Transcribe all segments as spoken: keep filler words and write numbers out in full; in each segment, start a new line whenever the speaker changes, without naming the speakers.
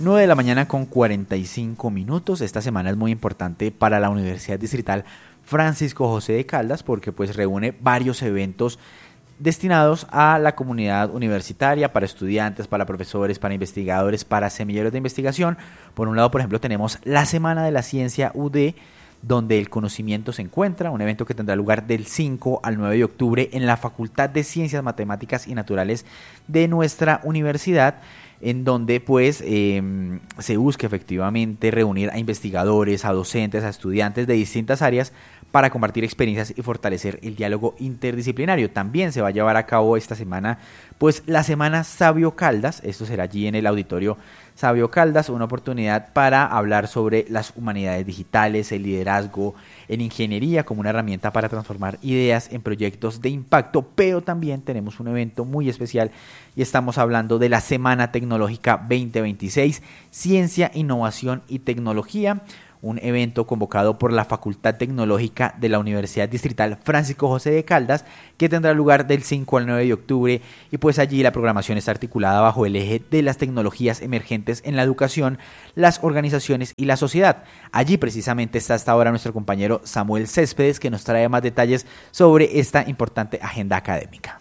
nueve de la mañana con cuarenta y cinco minutos. Esta semana es muy importante para la Universidad Distrital Francisco José de Caldas porque pues reúne varios eventos destinados a la comunidad universitaria, para estudiantes, para profesores, para investigadores, para semilleros de investigación. Por un lado, por ejemplo, tenemos la Semana de la Ciencia U D, donde el conocimiento se encuentra, un evento que tendrá lugar del cinco al nueve de octubre en la Facultad de Ciencias Matemáticas y Naturales de nuestra universidad, en donde pues eh, se busca efectivamente reunir a investigadores, a docentes, a estudiantes de distintas áreas para compartir experiencias y fortalecer el diálogo interdisciplinario. También se va a llevar a cabo esta semana pues la Semana Sabio Caldas. Esto será allí en el Auditorio Sabio Caldas, una oportunidad para hablar sobre las humanidades digitales, el liderazgo en ingeniería como una herramienta para transformar ideas en proyectos de impacto. Pero también tenemos un evento muy especial y estamos hablando de la Semana Tecnológica veinte veintiséis, Ciencia, Innovación y Tecnología, un evento convocado por la Facultad Tecnológica de la Universidad Distrital Francisco José de Caldas, que tendrá lugar del cinco al nueve de octubre, y pues allí la programación está articulada bajo el eje de las tecnologías emergentes en la educación, las organizaciones y la sociedad. Allí precisamente está hasta ahora nuestro compañero Samuel Céspedes, que nos trae más detalles sobre esta importante agenda académica.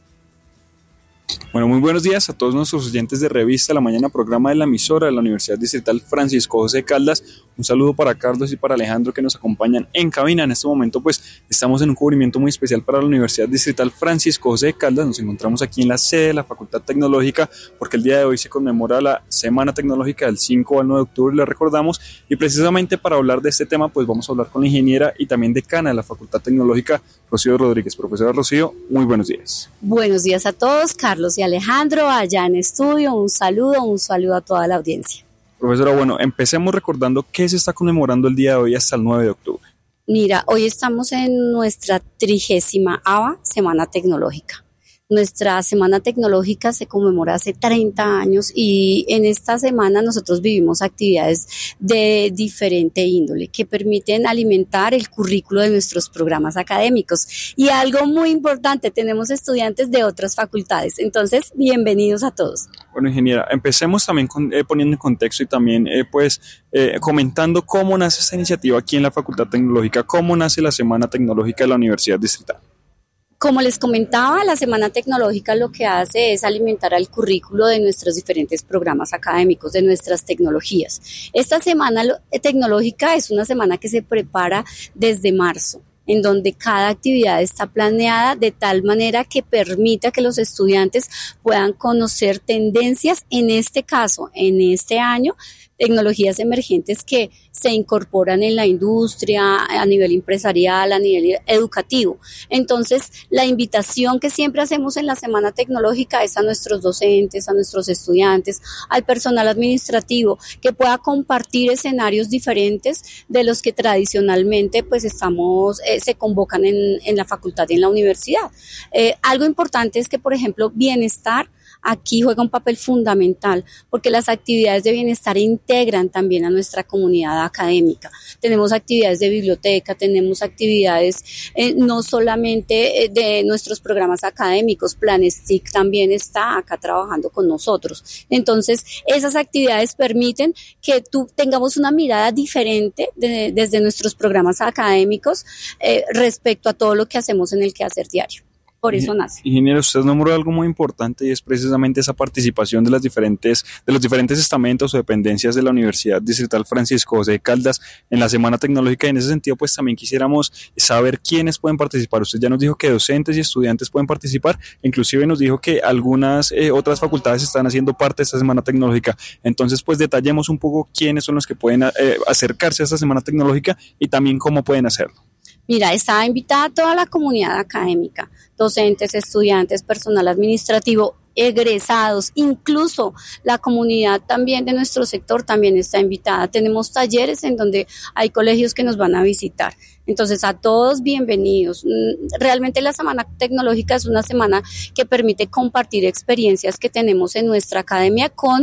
Bueno, muy buenos días a todos nuestros oyentes de Revista La Mañana, programa de la emisora de la Universidad Distrital Francisco José de Caldas. Un saludo para Carlos y para Alejandro, que nos acompañan en cabina. En este momento pues estamos en un cubrimiento muy especial para la Universidad Distrital Francisco José de Caldas. Nos encontramos aquí en la sede de la Facultad Tecnológica porque el día de hoy se conmemora la Semana Tecnológica del cinco al nueve de octubre, le recordamos, y precisamente para hablar de este tema pues vamos a hablar con la ingeniera y también decana de la Facultad Tecnológica, Rocío Rodríguez. Profesora Rocío, muy buenos días.
Buenos días a todos, Carlos y Alejandro, allá en estudio, un saludo, un saludo a toda la audiencia.
Profesora, bueno, empecemos recordando qué se está conmemorando el día de hoy hasta el nueve de octubre.
Mira, hoy estamos en nuestra trigésima ava Semana Tecnológica. Nuestra Semana Tecnológica se conmemora hace treinta años y en esta semana nosotros vivimos actividades de diferente índole que permiten alimentar el currículo de nuestros programas académicos. Y algo muy importante, tenemos estudiantes de otras facultades. Entonces, bienvenidos a todos.
Bueno, ingeniera, empecemos también con, eh, poniendo en contexto y también eh, pues eh, comentando cómo nace esta iniciativa aquí en la Facultad Tecnológica, cómo nace la Semana Tecnológica de la Universidad Distrital.
Como les comentaba, la Semana Tecnológica lo que hace es alimentar al currículo de nuestros diferentes programas académicos, de nuestras tecnologías. Esta Semana Tecnológica es una semana que se prepara desde marzo, en donde cada actividad está planeada de tal manera que permita que los estudiantes puedan conocer tendencias, en este caso, en este año, tecnologías emergentes que se incorporan en la industria, a nivel empresarial, a nivel educativo. Entonces, la invitación que siempre hacemos en la Semana Tecnológica es a nuestros docentes, a nuestros estudiantes, al personal administrativo, que pueda compartir escenarios diferentes de los que tradicionalmente pues estamos, eh, se convocan en, en la facultad y en la universidad. Eh, algo importante es que, por ejemplo, bienestar aquí juega un papel fundamental porque las actividades de bienestar integran también a nuestra comunidad académica. Tenemos actividades de biblioteca, tenemos actividades eh, no solamente de nuestros programas académicos, Planes T I C también está acá trabajando con nosotros. Entonces, esas actividades permiten que tú tengamos una mirada diferente de, desde nuestros programas académicos eh, respecto a todo lo que hacemos en el quehacer diario. Por eso nace.
Ingeniero, usted nombró algo muy importante y es precisamente esa participación de las diferentes, de los diferentes estamentos o dependencias de la Universidad Distrital Francisco José de Caldas en la Semana Tecnológica. Y en ese sentido, pues también quisiéramos saber quiénes pueden participar. Usted ya nos dijo que docentes y estudiantes pueden participar, inclusive nos dijo que algunas eh, otras facultades están haciendo parte de esta Semana Tecnológica. Entonces, pues detallemos un poco quiénes son los que pueden eh, acercarse a esta Semana Tecnológica y también cómo pueden hacerlo.
Mira, está invitada toda la comunidad académica, docentes, estudiantes, personal administrativo, egresados, incluso la comunidad también de nuestro sector también está invitada. Tenemos talleres en donde hay colegios que nos van a visitar. Entonces, a todos bienvenidos. Realmente la Semana Tecnológica es una semana que permite compartir experiencias que tenemos en nuestra academia con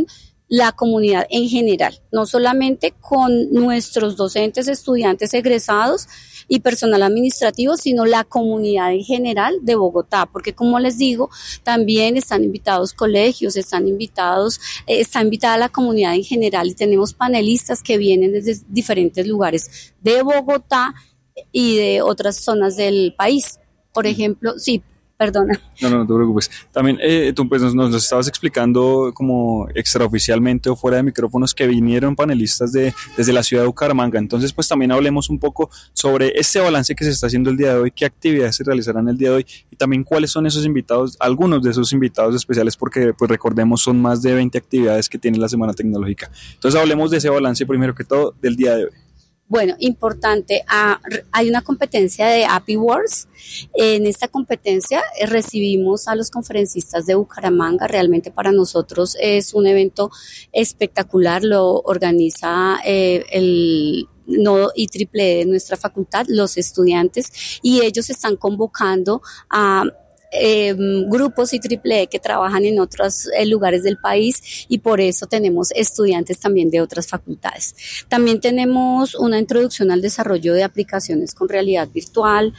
la comunidad en general, no solamente con nuestros docentes, estudiantes egresados y personal administrativo, sino la comunidad en general de Bogotá, porque como les digo, también están invitados colegios, están invitados, eh, está invitada la comunidad en general y tenemos panelistas que vienen desde diferentes lugares de Bogotá y de otras zonas del país. Por ejemplo, sí, perdona.
No, no, no te preocupes. También eh, tú pues, nos, nos estabas explicando como extraoficialmente o fuera de micrófonos que vinieron panelistas de, desde la ciudad de Bucaramanga. Entonces, pues también hablemos un poco sobre este balance que se está haciendo el día de hoy, qué actividades se realizarán el día de hoy y también cuáles son esos invitados, algunos de esos invitados especiales, porque pues recordemos son más de veinte actividades que tiene la Semana Tecnológica. Entonces, hablemos de ese balance primero que todo del día de hoy.
Bueno, importante, ah, hay una competencia de A P I Wars. En esta competencia eh, recibimos a los conferencistas de Bucaramanga. Realmente para nosotros es un evento espectacular, lo organiza eh, el nodo I triple E de nuestra facultad, los estudiantes, y ellos están convocando a Eh, grupos I triple E que trabajan en otros eh, lugares del país y por eso tenemos estudiantes también de otras facultades. También tenemos una introducción al desarrollo de aplicaciones con realidad virtual,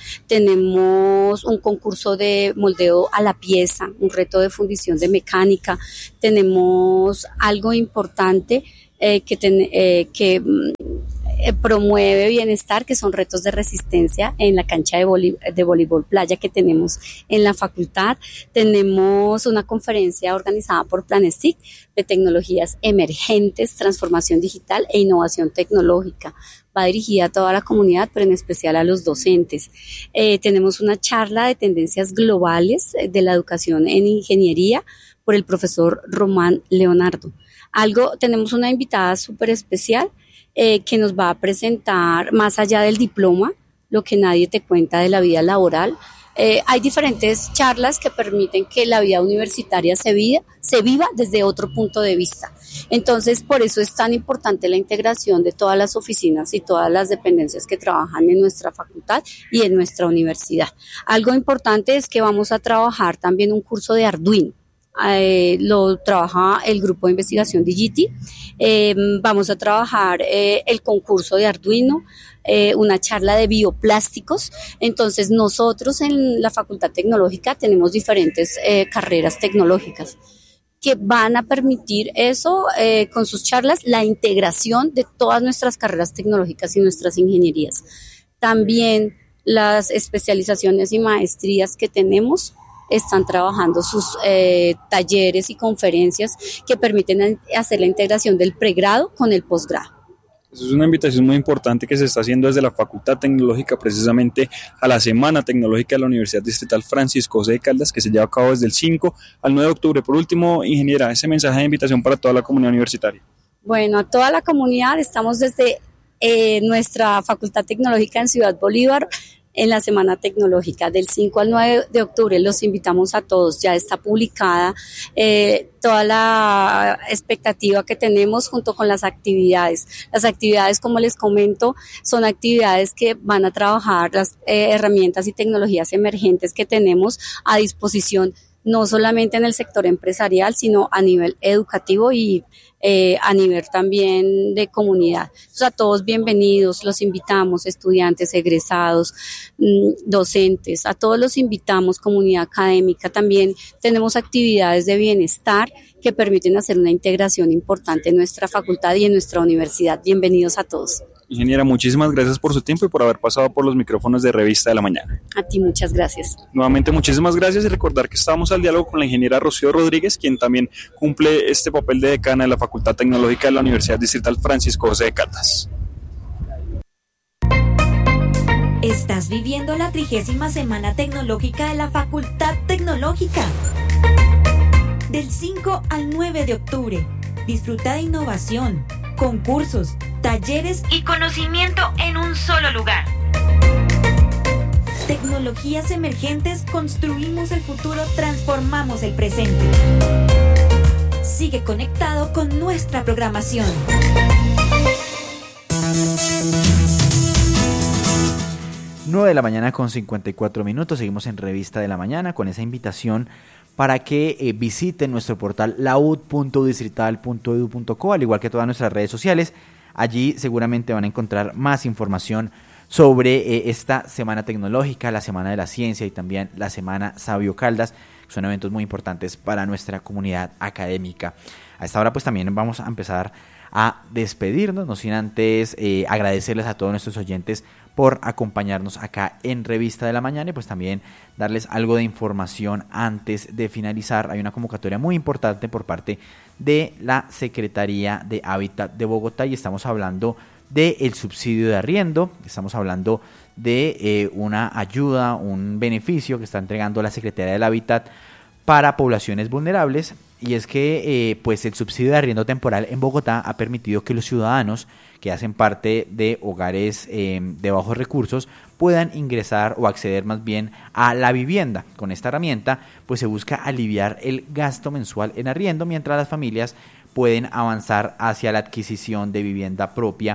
tenemos un concurso de moldeo a la pieza, un reto de fundición de mecánica, tenemos algo importante eh, que, ten, eh, que Eh, promueve bienestar, que son retos de resistencia en la cancha de, voli, de voleibol playa que tenemos en la facultad. Tenemos una conferencia organizada por Planestic de tecnologías emergentes, transformación digital e innovación tecnológica. Va dirigida a toda la comunidad, pero en especial a los docentes. Eh, tenemos una charla de tendencias globales de la educación en ingeniería por el profesor Román Leonardo. Algo, tenemos una invitada súper especial, Eh, que nos va a presentar más allá del diploma, lo que nadie te cuenta de la vida laboral. Eh, hay diferentes charlas que permiten que la vida universitaria se viva, se viva desde otro punto de vista. Entonces, por eso es tan importante la integración de todas las oficinas y todas las dependencias que trabajan en nuestra facultad y en nuestra universidad. Algo importante es que vamos a trabajar también un curso de Arduino. Eh, lo trabaja el grupo de investigación Digiti. Eh, vamos a trabajar eh, el concurso de Arduino, eh, una charla de bioplásticos. Entonces nosotros en la Facultad Tecnológica tenemos diferentes eh, carreras tecnológicas que van a permitir eso eh, con sus charlas, la integración de todas nuestras carreras tecnológicas y nuestras ingenierías. También las especializaciones y maestrías que tenemos están trabajando sus eh, talleres y conferencias que permiten hacer la integración del pregrado con el posgrado.
Eso es una invitación muy importante que se está haciendo desde la Facultad Tecnológica precisamente a la Semana Tecnológica de la Universidad Distrital Francisco José de Caldas, que se lleva a cabo desde el cinco al nueve de octubre. Por último, ingeniera, ese mensaje de invitación para toda la comunidad universitaria.
Bueno, a toda la comunidad, estamos desde eh, nuestra Facultad Tecnológica en Ciudad Bolívar, en la Semana Tecnológica del cinco al nueve de octubre. Los invitamos a todos, ya está publicada eh, toda la expectativa que tenemos junto con las actividades. Las actividades, como les comento, son actividades que van a trabajar las eh, herramientas y tecnologías emergentes que tenemos a disposición, no solamente en el sector empresarial, sino a nivel educativo y eh, a nivel también de comunidad. Entonces, a todos bienvenidos, los invitamos, estudiantes, egresados, mmm, docentes, a todos los invitamos, comunidad académica. También tenemos actividades de bienestar que permiten hacer una integración importante en nuestra facultad y en nuestra universidad. Bienvenidos a todos.
Ingeniera, muchísimas gracias por su tiempo y por haber pasado por los micrófonos de Revista de la Mañana.
A ti muchas gracias.
Nuevamente muchísimas gracias y recordar que estábamos al diálogo con la ingeniera Rocío Rodríguez, quien también cumple este papel de decana de la Facultad Tecnológica de la Universidad Distrital Francisco José de Caldas.
Estás viviendo la trigésima Semana Tecnológica de la Facultad Tecnológica. Del cinco al nueve de octubre. Disfruta de innovación, concursos, talleres y conocimiento en un solo lugar. Tecnologías emergentes, construimos el futuro, transformamos el presente. Sigue conectado con nuestra programación.
nueve de la mañana con cincuenta y cuatro minutos, seguimos en Revista de la Mañana con esa invitación para que eh, visiten nuestro portal laud punto distrital punto edu punto co, al igual que todas nuestras redes sociales. Allí seguramente van a encontrar más información sobre eh, esta Semana Tecnológica, la Semana de la Ciencia y también la Semana Sabio Caldas, que son eventos muy importantes para nuestra comunidad académica. A esta hora pues también vamos a empezar a despedirnos, no sin antes eh, agradecerles a todos nuestros oyentes por acompañarnos acá en Revista de la Mañana y pues también darles algo de información antes de finalizar. Hay una convocatoria muy importante por parte de la Secretaría de Hábitat de Bogotá y estamos hablando del subsidio de arriendo, estamos hablando de eh, una ayuda, un beneficio que está entregando la Secretaría del Hábitat para poblaciones vulnerables, y es que eh, pues el subsidio de arriendo temporal en Bogotá ha permitido que los ciudadanos que hacen parte de hogares eh, de bajos recursos puedan ingresar o acceder más bien a la vivienda. Con esta herramienta pues se busca aliviar el gasto mensual en arriendo mientras las familias pueden avanzar hacia la adquisición de vivienda propia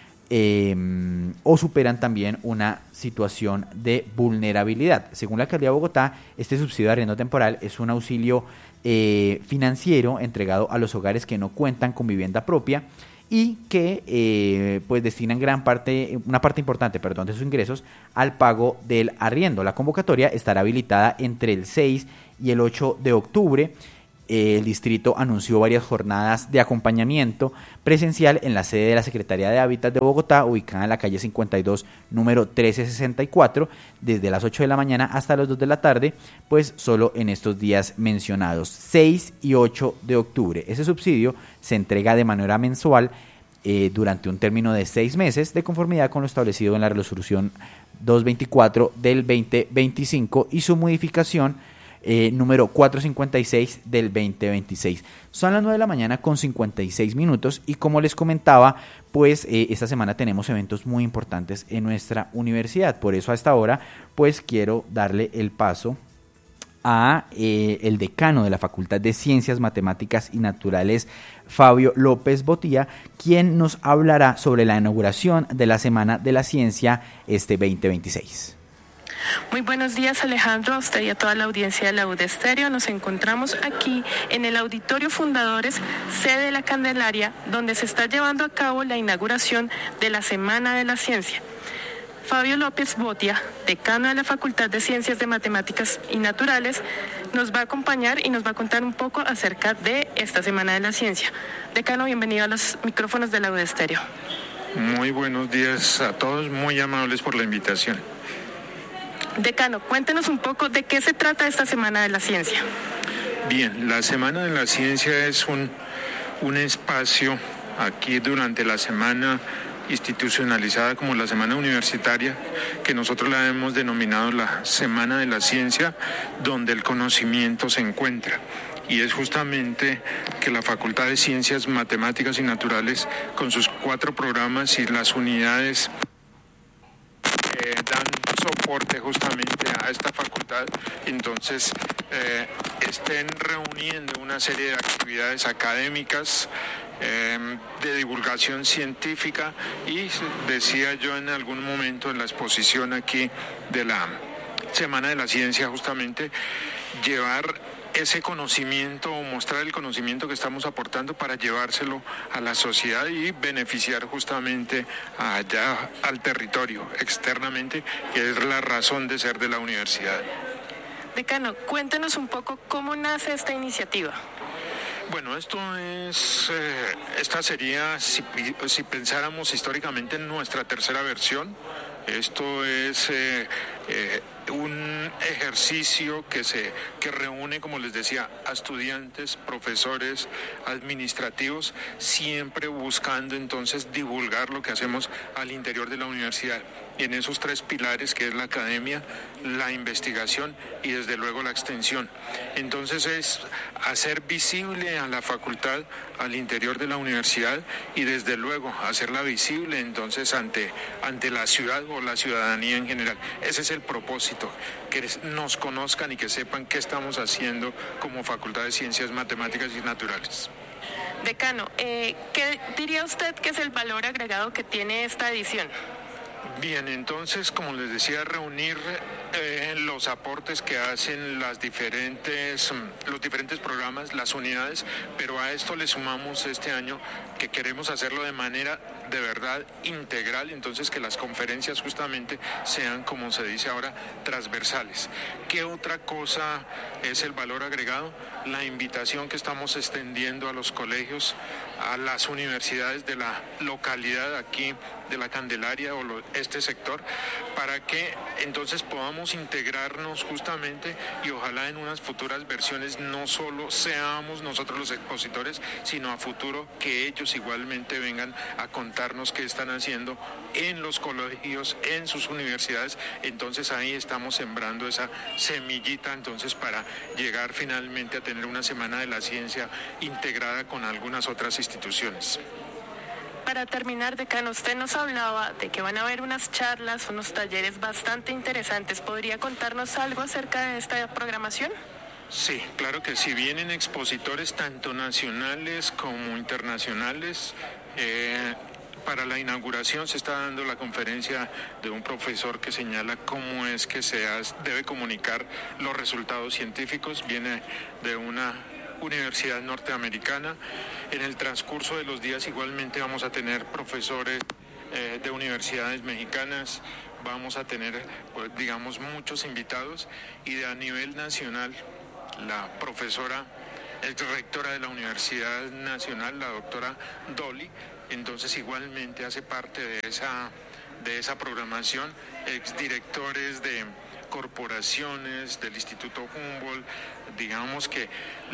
eh, o superan también una situación de vulnerabilidad. Según la Alcaldía de Bogotá, este subsidio de arriendo temporal es un auxilio eh, financiero entregado a los hogares que no cuentan con vivienda propia y que eh, pues destinan gran parte, una parte importante, perdón, de sus ingresos al pago del arriendo. La convocatoria estará habilitada entre el seis y el ocho de octubre. El distrito anunció varias jornadas de acompañamiento presencial en la sede de la Secretaría de Hábitat de Bogotá, ubicada en la calle cincuenta y dos, número trece sesenta y cuatro, desde las ocho de la mañana hasta las dos de la tarde, pues solo en estos días mencionados, seis y ocho de octubre. Ese subsidio se entrega de manera mensual eh, durante un término de seis meses, de conformidad con lo establecido en la resolución doscientos veinticuatro del veinte veinticinco y su modificación Eh, número cuatrocientos cincuenta y seis del veinte veintiséis. Son las nueve de la mañana con cincuenta y seis minutos y como les comentaba, pues eh, esta semana tenemos eventos muy importantes en nuestra universidad. Por eso a esta hora pues quiero darle el paso a eh, el decano de la Facultad de Ciencias, Matemáticas y Naturales, Fabio López Botía, quien nos hablará sobre la inauguración de la Semana de la Ciencia este veinte veintiséis.
Muy buenos días, Alejandro, a usted y a toda la audiencia de la U D Estéreo. Nos encontramos aquí en el Auditorio Fundadores, sede de la Candelaria, donde se está llevando a cabo la inauguración de la Semana de la Ciencia. Fabio López Botía, decano de la Facultad de Ciencias de Matemáticas y Naturales, nos va a acompañar y nos va a contar un poco acerca de esta Semana de la Ciencia. Decano, bienvenido a los micrófonos de la U D Estéreo.
Muy buenos días a todos, muy amables por la invitación.
Decano, cuéntenos un poco de qué se trata esta Semana de la Ciencia.
Bien, la Semana de la Ciencia es un, un espacio aquí durante la semana institucionalizada como la Semana Universitaria, que nosotros la hemos denominado la Semana de la Ciencia, donde el conocimiento se encuentra. Y es justamente que la Facultad de Ciencias, Matemáticas y Naturales, con sus cuatro programas y las unidades eh, dan soporte justamente a esta facultad, entonces eh, estén reuniendo una serie de actividades académicas, eh, de divulgación científica y decía yo en algún momento en la exposición aquí de la Semana de la Ciencia, justamente llevar ese conocimiento o mostrar el conocimiento que estamos aportando para llevárselo a la sociedad y beneficiar justamente allá al territorio externamente, que es la razón de ser de la universidad.
Decano, cuéntenos un poco cómo nace esta iniciativa.
Bueno, esto es, eh, esta sería, si, si pensáramos históricamente en nuestra tercera versión, esto es eh, eh, un ejercicio que se que reúne, como les decía, a estudiantes, profesores, administrativos, siempre buscando entonces divulgar lo que hacemos al interior de la universidad. Y en esos tres pilares, que es la academia, la investigación y desde luego la extensión. Entonces es hacer visible a la facultad al interior de la universidad y desde luego hacerla visible entonces ante, ante la ciudad o la ciudadanía en general. Ese es el propósito, que nos conozcan y que sepan qué estamos haciendo como Facultad de Ciencias, Matemáticas y Naturales.
Decano, eh, ¿qué diría usted que es el valor agregado que tiene esta edición?
Bien, entonces, como les decía, reunir eh, los aportes que hacen las diferentes, los diferentes programas, las unidades, pero a esto le sumamos este año que queremos hacerlo de manera de verdad integral, entonces que las conferencias justamente sean, como se dice ahora, transversales. ¿Qué otra cosa es el valor agregado? La invitación que estamos extendiendo a los colegios, a las universidades de la localidad aquí de la Candelaria o lo, este sector, para que entonces podamos integrarnos justamente y ojalá en unas futuras versiones no solo seamos nosotros los expositores, sino a futuro que ellos igualmente vengan a contarnos qué están haciendo en los colegios, en sus universidades. Entonces ahí estamos sembrando esa semillita entonces para llegar finalmente a tener una semana de la ciencia integrada con algunas otras instituciones.
Para terminar, decano, usted nos hablaba de que van a haber unas charlas, unos talleres bastante interesantes. ¿Podría contarnos algo acerca de esta programación?
Sí, claro que sí. Vienen expositores tanto nacionales como internacionales. Eh, para la inauguración se está dando la conferencia de un profesor que señala cómo es que se debe comunicar los resultados científicos. Viene de una universidad norteamericana. En el transcurso de los días igualmente vamos a tener profesores eh, de universidades mexicanas, vamos a tener, pues, digamos, muchos invitados y de a nivel nacional la profesora, ex rectora de la Universidad Nacional, la doctora Dolly, entonces igualmente hace parte de esa, de esa programación, exdirectores de corporaciones del Instituto Humboldt. Digamos que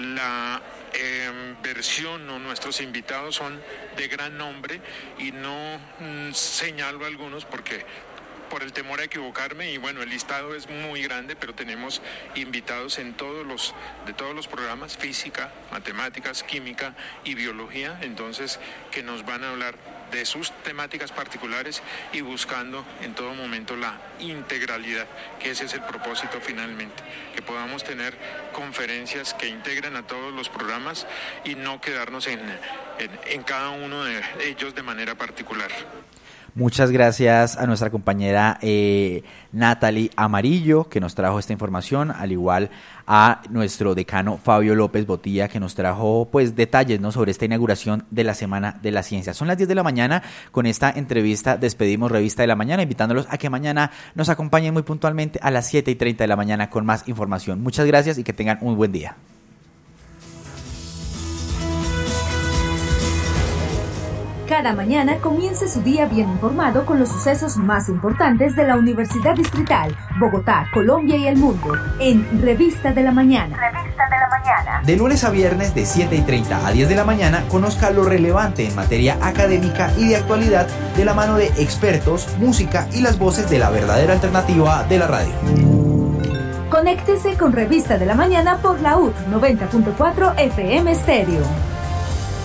la eh, versión o nuestros invitados son de gran nombre y no mm, señalo algunos porque por el temor a equivocarme, y bueno, el listado es muy grande, pero tenemos invitados en todos los, de todos los programas, física, matemáticas, química y biología, entonces que nos van a hablar de sus temáticas particulares y buscando en todo momento la integralidad, que ese es el propósito finalmente, que podamos tener conferencias que integren a todos los programas y no quedarnos en, en, en cada uno de ellos de manera particular.
Muchas gracias a nuestra compañera eh, Natalie Amarillo, que nos trajo esta información, al igual a nuestro decano Fabio López Botilla, que nos trajo pues detalles, ¿no?, sobre esta inauguración de la Semana de la Ciencia. Son las diez de la mañana, con esta entrevista despedimos Revista de la Mañana, invitándolos a que mañana nos acompañen muy puntualmente a las siete y treinta de la mañana con más información. Muchas gracias y que tengan un buen día.
Cada mañana comience su día bien informado con los sucesos más importantes de la Universidad Distrital, Bogotá, Colombia y el mundo, en Revista de la Mañana. Revista de la Mañana.
De lunes a viernes de siete y treinta a diez de la mañana, conozca lo relevante en materia académica y de actualidad de la mano de expertos, música y las voces de la verdadera alternativa de la radio.
Conéctese con Revista de la Mañana por la U T noventa punto cuatro F M Stereo.